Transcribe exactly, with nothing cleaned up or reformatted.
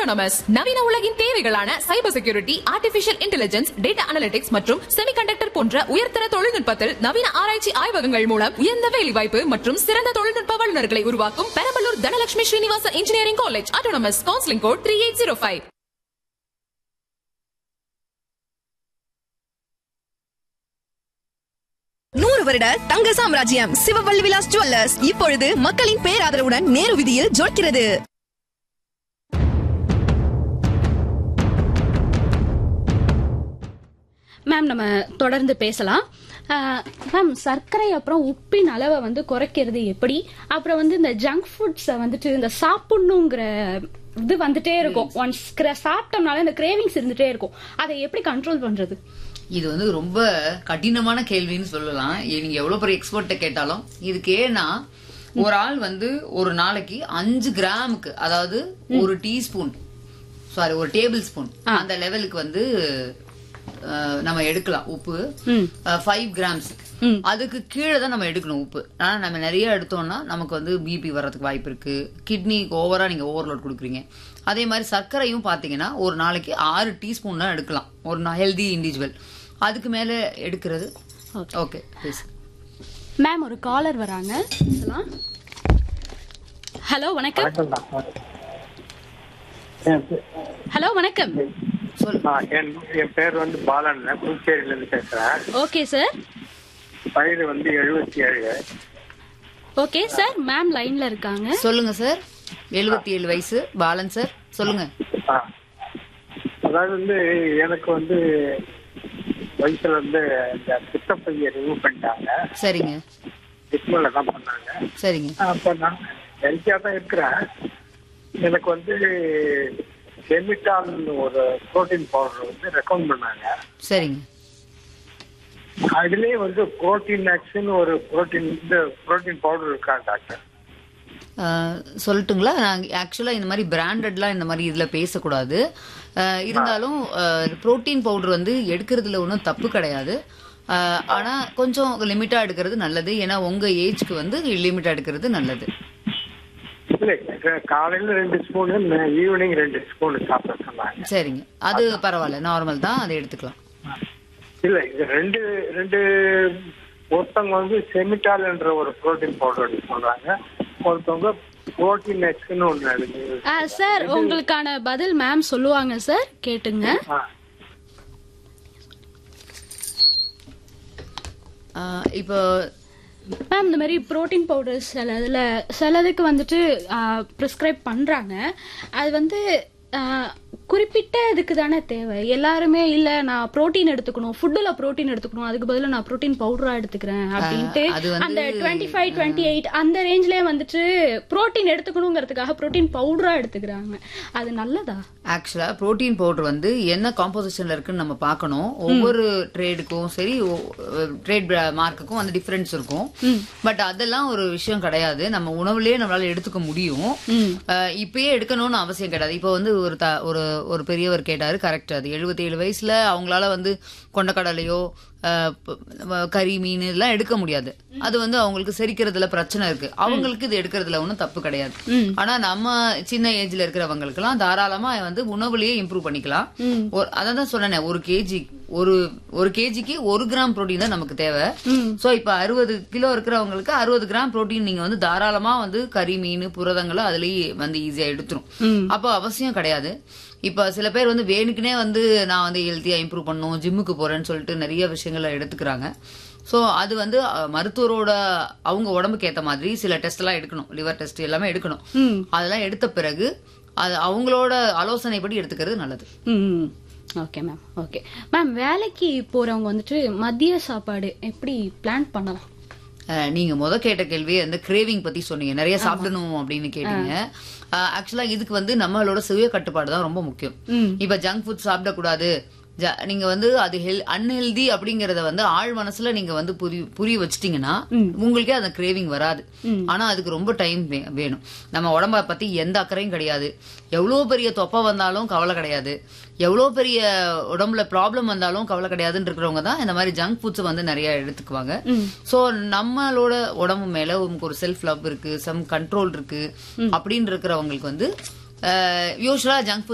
Autonomous நவீன உலகின் தேவைகளான cyber security, artificial intelligence, data analytics மற்றும் செமிகண்டக்டர் போன்ற உயர்தர தொழில்நுட்பத்தில் நவீன ஆராய்ச்சி ஆய்வகங்கள் மூலம் உயர்ந்த வேலைவாய்ப்பு மற்றும் சிறந்த தொழில்நுட்ப வல்லுநர்களை உருவாக்கும் Perambalur Dhanalakshmi Srinivasan engineering college autonomous. Counselling code three eight zero five. நூறு வருட தங்க சாம்ராஜ்யம் சிவவல்லி விலாஸ் ஜுவல்லர்ஸ் இப்பொழுது மக்களின் பேராதரவுடன் நேரு வீதியில் ஜொலிக்கிறது. மேம், நம்ம தொடர்ந்து பேசலாம். மேம், சர்க்கரை அப்புறம் உப்பின் அளவை வந்து குறைக்கிறது எப்படி? அப்புறம் வந்து இந்த ஜங்க் ஃபுட்ஸை வந்துட்டு இந்த சாப்பிடணுங்கிற இது வந்துட்டே இருக்கும், ஒன்ஸ் சாப்பிட்டோம்னால இந்த கிரேவிங்ஸ் இருந்துட்டே இருக்கும், அதை எப்படி கண்ட்ரோல் பண்றது? இது வந்து ரொம்ப கடினமான கேள்வின்னு சொல்லலாம். நீங்க எவ்வளவு பெரிய எக்ஸ்பர்ட்ட கேட்டாலும் இதுக்கு ஏன்னா ஒரு ஆள் வந்து ஒரு நாளைக்கு அஞ்சு கிராமுக்கு, அதாவது ஒரு டீஸ்பூன் சாரி ஒரு டேபிள் ஸ்பூன் அந்த லெவலுக்கு வந்து நம்ம எடுக்கலாம் உப்பு. ஃபைவ் கிராம்ஸ் அதுக்கு கீழே தான் நம்ம எடுக்கணும் உப்பு. ஆனா நம்ம நிறைய எடுத்தோம்னா நமக்கு வந்து பிபி வர்றதுக்கு வாய்ப்பு இருக்கு, கிட்னிக்கு ஓவரா நீங்க ஓவர்லோட் கொடுக்குறீங்க. அதே மாதிரி சர்க்கரையும் பாத்தீங்கன்னா ஒரு நாளைக்கு ஆறு டீஸ்பூன் தான் எடுக்கலாம் ஒரு ஹெல்தி இண்டிவிஜுவல். அதுக்கு மேல எடுக்கிறது ஓகே. மேம், ஒரு காலர் வராங்க. ஹலோ வணக்கம். ஹலோ வணக்கம். என் பேர் வந்து பாலன், புதுச்சேரியில இருந்து பேசுறேன். Okay sir. வயது வந்து எழுபத்தி ஏழு. ஓகே சார், மேம் லைன்ல இருக்காங்க. சொல்லுங்க சார். எழுபத்தி ஏழு வயசு பாலன் சார், சொல்லுங்க. அதாவது வந்து எனக்கு வந்து வயசுல வந்து இந்த பித்தப்பையை ரிமூவ் பண்ணிட்டாங்க. சரிங்க. டிஸ்மல்ல தான் பண்ணாங்க. சரிங்க. அப்ப நான் ஹெல்த்தியா தான் இருக்கிறேன். எனக்கு வந்து கெமிட்டால் ஒரு புரோட்டீன் பவுடர் வந்து ரெக்கமெண்ட் பண்ணாங்க. சரிங்க. அதுலயே வந்து புரோட்டீன் ஆக்ஷன் ஒரு புரோட்டீன் இந்த புரோட்டீன் பவுடர் இருக்கா டாக்டர்? சொல்லட்டுங்களா? நாங்கள் ஆக்சுவலாக இந்த மாதிரி பிராண்டட்லாம் இந்த மாதிரி இதில் பேசக்கூடாது. இருந்தாலும் புரோட்டீன் பவுடர் வந்து எடுக்கிறதுல ஒன்றும் தப்பு கிடையாது. ஆனால் கொஞ்சம் லிமிட்டாக எடுக்கிறது நல்லது. ஏன்னா உங்கள் ஏஜ்க்கு வந்து லிமிட்டாக எடுக்கிறது நல்லது. இல்லை, காலையில் ரெண்டு ஸ்பூனு, ஈவினிங் ரெண்டு ஸ்பூனு சாப்பிட சொன்னாங்க. சரிங்க, அது பரவாயில்ல, நார்மல் தான், அதை எடுத்துக்கலாம். இல்லை, இது ரெண்டு ரெண்டு ஒருத்தவங்க வந்து செமிட்டால் என்ற ஒரு புரோட்டீன் பவுடர் சொல்றாங்க, ஒருத்தவங்க புரோட்டீன் எக்ஸ்னு ஒன்று இருக்கு. சார், உங்களுக்கான பதில் மேம் சொல்லுவாங்க சார், கேட்டுங்க. இப்போ மேம், இந்த மாதிரி புரோட்டீன் பவுடர் சிலதுல சிலதுக்கு வந்துட்டு ப்ரிஸ்கிரைப் பண்றாங்க. அது வந்து குறிப்பிட்ட இதுக்கு தானே தேவை. எல்லாருமே இல்ல நான் புரோட்டீன் எடுத்துக்கணும், ஃபுட்டுல புரோட்டீன் எடுத்துக்கணும், அதுக்கு பதிலா நான் புரோட்டீன் பவுடரா எடுத்துக்கிறேன் அப்படின்ட்டு அந்த டுவெண்ட்டி ஃபைவ் டுவெண்ட்டி எயிட் அந்த ரேஞ்ச்லயே வந்துட்டு புரோட்டீன் எடுத்துக்கணுங்கிறதுக்காக புரோட்டீன் பவுடரா எடுத்துக்கிறாங்க. அது நல்லதா? ஆக்சுவலா புரோட்டீன் பவுடர் வந்து என்ன காம்போசிஷன்ல இருக்குன்னு நம்ம பார்க்கணும். ஒவ்வொரு ட்ரேடுக்கும் சரி, ட்ரேட் மார்க்குக்கும் அந்த டிஃபரன்ஸ் இருக்கும். பட் அதெல்லாம் ஒரு விஷயம் கிடையாது. நம்ம உணவுலயே நம்மளால எடுத்துக்க முடியும். இப்பயே எடுக்கணும்னு அவசியம் கிடையாது. இப்போ வந்து ஒரு ஒரு ஒரு பெரியவர் கேட்டாரு, கரெக்ட். அது எழுபத்தி ஏழு வயசுல அவங்களால வந்து கொண்டக்கடலையோ கறி மீன் எல்லாம் எடுக்க முடியாது. அது வந்து அவங்களுக்கு செரிக்கிறதுல பிரச்சனை இருக்கு. அவங்களுக்கு இது எடுக்கிறதுல ஒன்றும் தப்பு கிடையாது. ஆனா நம்ம சின்ன ஏஜ்ல இருக்கிறவங்களுக்கு எல்லாம் தாராளமா வந்து உணவுலயே இம்ப்ரூவ் பண்ணிக்கலாம். அதான் சொன்னேன், ஒரு கேஜி ஒரு ஒரு கேஜிக்கு ஒரு கிராம் புரோட்டீன் தான் நமக்கு தேவை. சோ இப்ப அறுபது கிலோ இருக்கிறவங்களுக்கு அறுபது கிராம் புரோட்டீன் நீங்க வந்து தாராளமா வந்து கறி மீன் புரதங்களை அதுலயே வந்து ஈஸியா எடுத்துரும். அப்போ அவசியம் கிடையாது. இப்ப சில பேர் வந்து வேணுக்குனே வந்து நான் வந்து ஹெல்த்தியா இம்ப்ரூவ் பண்ணும், ஜிம்முக்கு போறேன்னு சொல்லிட்டு நிறைய விஷயங்களை எடுத்துக்கிறாங்க. சோ அது வந்து மருத்துவரோட அவங்க உடம்புக்கு ஏத்த மாதிரி சில டெஸ்ட் எல்லாம் எடுக்கணும், லிவர் டெஸ்ட் எல்லாமே எடுக்கணும். அதெல்லாம் எடுத்த பிறகு அது அவங்களோட ஆலோசனைப்படி எடுத்துக்கிறது நல்லது. Okay ma'am. ஓகே மேம், வேலைக்கு போறவங்க வந்துட்டு மதிய சாப்பாடு எப்படி பிளான் பண்ணலாம்? நீங்க முத கேட்ட கேள்வி அந்த கிரேவிங் பத்தி சொன்னீங்க, நிறைய சாப்பிடணும் அப்படின்னு கேட்டீங்க. ஆக்சுவலா இதுக்கு வந்து நம்மளோட சுய கட்டுப்பாடு தான் ரொம்ப முக்கியம். இப்ப ஜங்க் ஃபுட் சாப்பிடக்கூடாது, நீங்க வந்து அது அன்ஹெல்தி அப்படிங்கறத வந்து ஆழ் மனசுல நீங்க வந்து புரிய வச்சிட்டீங்கன்னா உங்களுக்கே அந்த கிரேவிங் வராது. ஆனா அதுக்கு ரொம்ப டைம் வேணும். நம்ம உடம்ப பத்தி எந்த அக்கறையும் கிடையாது. எவ்வளவு பெரிய தொப்பை வந்தாலும் கவலை கிடையாது, எவ்வளவு பெரிய உடம்புல ப்ராப்ளம் வந்தாலும் கவலை கிடையாதுன்னு இருக்கிறவங்க தான் இந்த மாதிரி ஜங்க் ஃபுட்ஸ் வந்து நிறைய எடுத்துக்குவாங்க. சோ நம்மளோட உடம்பு மேல உங்களுக்கு ஒரு செல்ஃப் லவ் இருக்கு, சம் கண்ட்ரோல் இருக்கு அப்படின்னு இருக்கிறவங்களுக்கு வந்து யூஸ்வலா ஜங்க்